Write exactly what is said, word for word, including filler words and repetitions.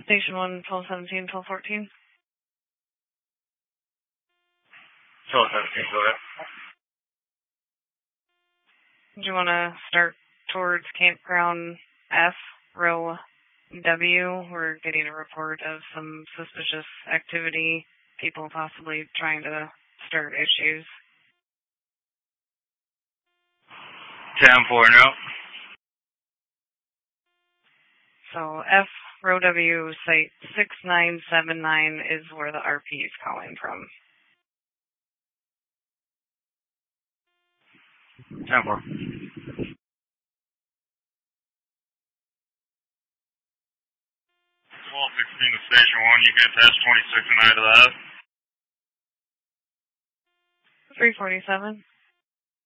Station one, twelve seventeen, twelve fourteen. twelve seventeen, go ahead. Do you want to start towards Campground F, row W? We're getting a report of some suspicious activity, people possibly trying to start issues. ten four, no. So F, row W, site six nine seven nine is where the R P is calling from. ten four. twelve sixteen to Station one, you can attach twenty-six and I to that. three forty-seven.